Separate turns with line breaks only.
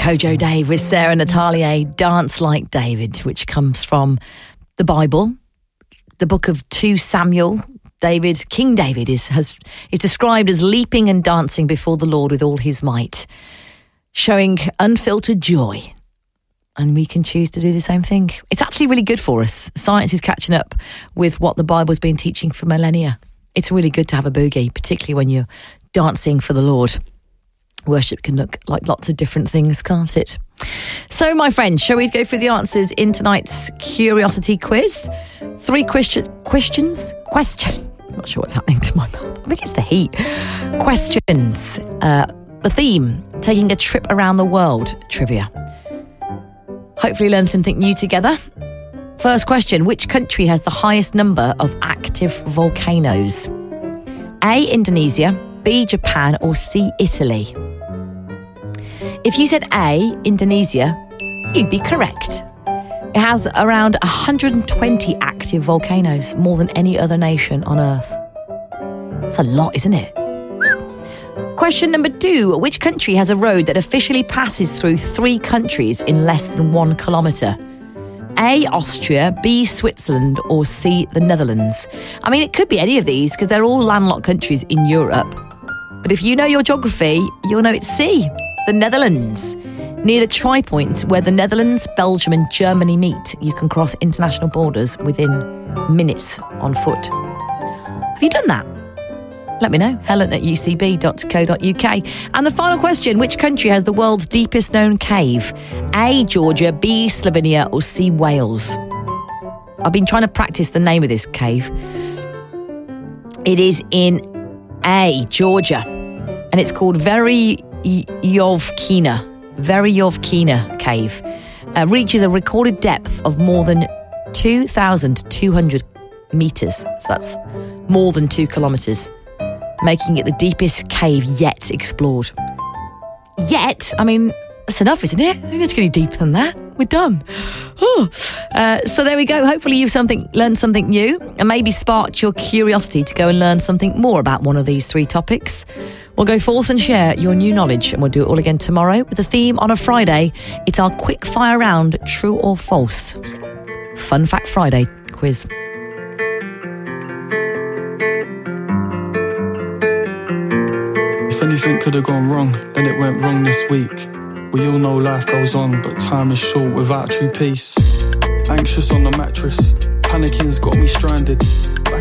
Kojo Dave with Sarah Natalier, Dance Like David, which comes from the Bible, the book of 2 Samuel. King David is described as leaping and dancing before the Lord with all his might, showing unfiltered joy. And we can choose to do the same thing. It's actually really good for us. Science is catching up with what the Bible's been teaching for millennia. It's really good to have a boogie, particularly when you're dancing for the Lord. Worship can look like lots of different things, can't it? So, my friends, shall we go through the answers in tonight's Curiosity Quiz? 3 questions. I'm not sure what's happening to my mouth. I think it's the heat. Questions. The theme, taking a trip around the world trivia. Hopefully learn something new together. First question, which country has the highest number of active volcanoes? A, Indonesia, B, Japan, or C, Italy? If you said A, Indonesia, you'd be correct. It has around 120 active volcanoes, more than any other nation on Earth. That's a lot, isn't it? Question number 2. Which country has a road that officially passes through 3 countries in less than 1 kilometre? A, Austria, B, Switzerland, or C, the Netherlands? I mean, it could be any of these because they're all landlocked countries in Europe. But if you know your geography, you'll know it's C, the Netherlands. Near the tri-point where the Netherlands, Belgium and Germany meet, you can cross international borders within minutes on foot. Have you done that? Let me know, helen@ucb.co.uk. And the final question, which country has the world's deepest known cave? A, Georgia, B, Slovenia, or C, Wales? I've been trying to practice the name of this cave. It is in A, Georgia, and it's called Veryovkina Cave. Reaches a recorded depth of more than 2,200 metres. So that's more than 2 kilometres, making it the deepest cave yet explored. Yet? I mean, that's enough, isn't it? I think it's going to be deeper than that. We're done. So there we go. Hopefully you've learned something new and maybe sparked your curiosity to go and learn something more about one of these 3 topics. We'll go forth and share your new knowledge, and we'll do it all again tomorrow with the theme on a Friday. It's our quick fire round, true or false. Fun Fact Friday quiz.
If anything could have gone wrong, then it went wrong this week. We all know life goes on, but time is short without true peace. Anxious on the mattress, panicking has got me stranded.